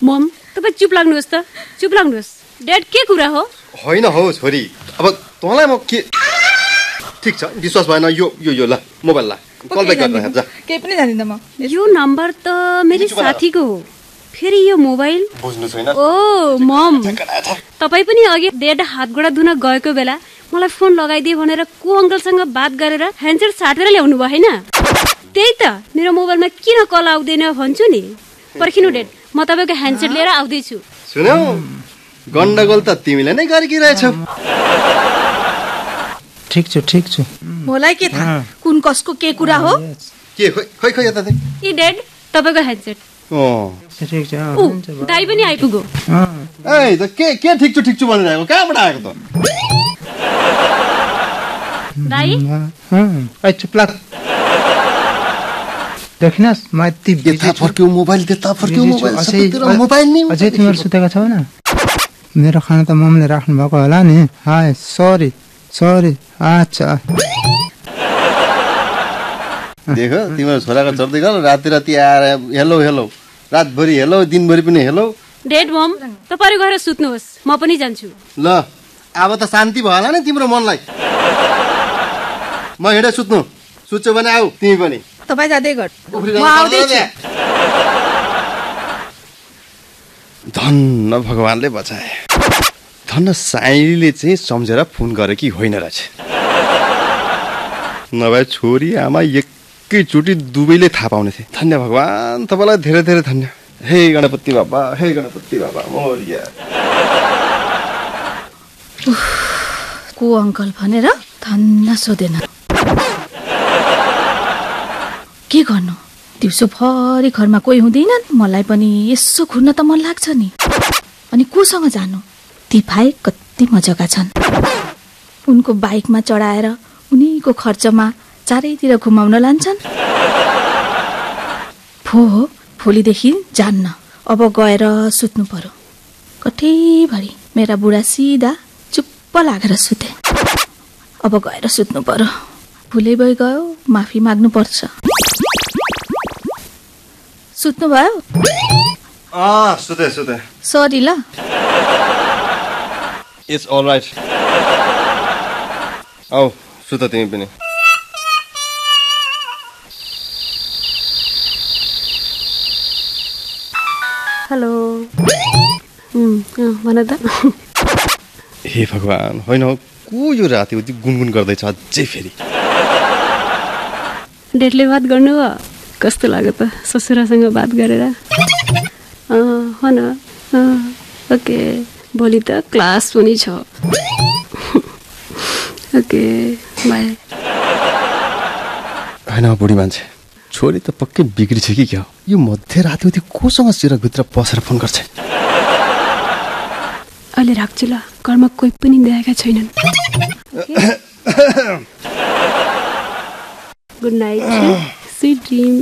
मम तपाईँ चुप लाग्नुहोस् त चुप लाग्नुहोस् ड्याड के कुरा हो होइन हौ छोरी अब तँलाई म के ठिक छ विश्वास भएन यो यो यो ल मोबाइल ला कल ब्याक गर्न जा केही पनि जान्दिनँ म यो नम्बर त मेरो साथीको हो फेरि यो मोबाइल बुझ्नु छैन ओ मम तपाईँ पनि अघि ड्याड हात गोडा धुन गएको बेला मलाई फोन लगाइदिए भनेर को अङ्कलसँग बात गरेर ह्यान्डसेट साटेर ल्याउनु भयो होइन त्यही त मेरो मोबाइलमा किन कल आउँदैन भन्छु नि पर्खिनु ड्याड म तपाईँको ह्यान्डसेट लिएर आउँदैछु सुनौ गण्डगोल त तिमीले नै गरिरहेछौ ठिक छु मलाई के थाहा कुन कसको के कुरा हो के खै खै यता दे ए ड्याड तपाईँको ह्यान्डसेट ठिक छ दाइ पनि आइपुग्यो ए त के ठिक छु भनिरहेको कहाँबाट आएको त दाइ आई चुप लाग देखिनस् म यति यता फर्क्यौ मोबाइल मोबाइल नि अझै तिमीहरू सुतेका छौ न मेरो खाना त मम्मीले राख्नु भएको होला नि हाय सरी अच्छा देख तिम्रो छोराको चढ्दै गयो राति आएर हेलो रातभरि हेलो दिनभरि पनि हेलो ड्याड मम तपाईँ गएर सुत्नुहोस् म पनि जान्छु ल अब त शान्ति भयो होला नि तिम्रो मनलाई म हिँडे सुत्छौ भने आऊ तिमी पनि तपाईँ जाँदै गर म आउँदैछु धन्न भगवानले बचाए धन्न साइलीले चाहिँ सम्झेर फोन गरेकी होइन रहेछ नभए छोरी आमा एकैचोटि दुवैले थाहा पाउने थिए धन्य भगवान तपाईँलाई धेरै धेरै धन्य हे गणपति बाबा मोरिया को अङ्कल भनेर धन्न सोधेन के गर्नु दिउँसो भरि घरमा कोही हुँदैनन् मलाई पनि यसो घुर्न त मन लाग्छ नि अनि कोसँग जानु ती भाइ कति मजाका छन् उनको बाइकमा चढाएर उनीको खर्चमा चारैतिर घुमाउन लान्छन् भोलिदेखि जान्न अब गएर सुत्नु पर्यो कठैभरि मेरा बुढा सिधा चुप्प लागेर सुते अब गएर सुत्नु पर्यो भुलै भइगयो माफी माग्नु पर्छ सुत्नु भयो सुते सरी ल इट्स ऑल राइट आऊ सुत तिमी पनि हेलो भन त हे भगवान होइन को यो राति उति गुनगुन गर्दैछ अझै फेरि ड्याडले बात गर्नु हो कस्तो लाग्यो त ससुरासँग बात गरेर हो न ओके भोलि त क्लास पनि छ ओके बाई होइन बुढी मान्छे छोरी त पक्कै बिग्रिछ कि क्या यो मध्यराति उति कोसँग सिरकभित्र पसेर फोन गर्छ अहिले राख्छु ल घरमा कोही पनि देखेका छैनन् good night sweet dream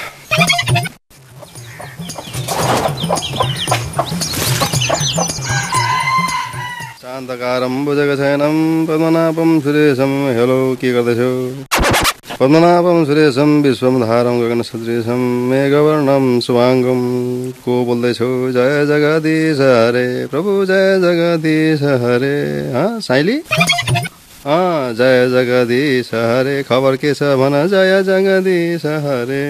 शान्तकारं भुजगशयनं पद्मनाभं सुरेशं hello के गर्दैछौ पद्मनाभं सुरेशं विश्वमधारं गगनसदृशं मेघवर्णं शुभाङ्गं को बोल्दैछौ जय जगदीश हरे प्रभु जय जगदीश हरे साइली जय जगदीश हरे खबर के छ भन जय जगदीश हरे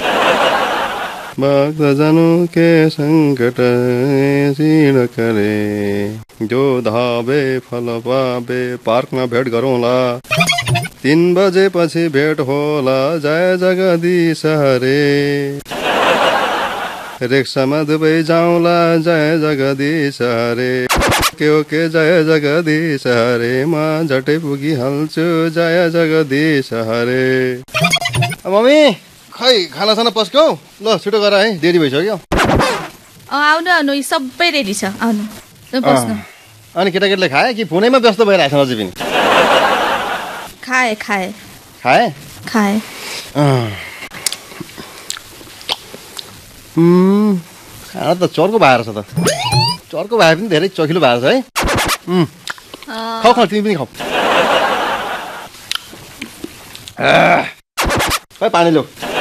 भक्तजनों के संकट सीण करे जो धावे फल पावे पार्कमा भेट गरौँला 3 बजेपछि भेट होला जय जगदीश हरे रिक्सामा दुबई जाउँला जय जगदीश हरे के जय जगदीश हरे म झट्टै पुगिहाल्छु जय जगदीश हरे मम्मी खै खानासाना पस्कौ ल छिटो गर है देरी भइसक्यो आउनु सबै रेडी छ आउनु बस्नु अनि केटाकेटीले खाए कि फोनैमा व्यस्त भइरहेछ अझै पनि खाए खाना त चर्को भएर छ त चर्को भए पनि धेरै चखिलो भएर छ है खाऊ तिमी पनि खाऊ खै पानी ल्याऊ